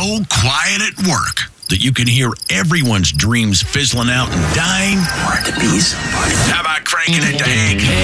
so quiet at work that you can hear everyone's dreams fizzling out and dying? Want to be somebody? How about cranking it to Hank